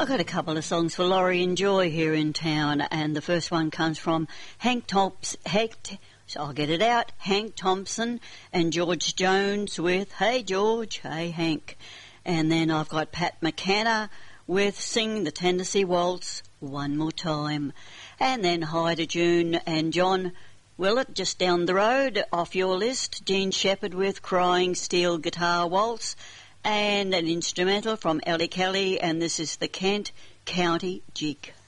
I've got a couple of songs for Laurie and Joy here in town, and the first one comes from Hank Thompson and George Jones with Hey George, Hey Hank. And then I've got Pat McKenna with Sing the Tennessee Waltz One More Time. And then Hi to June and John Willett just down the road off your list, Gene Shepherd with Crying Steel Guitar Waltz, and an instrumental from Ellie Kelly, and this is the Kent County Jig.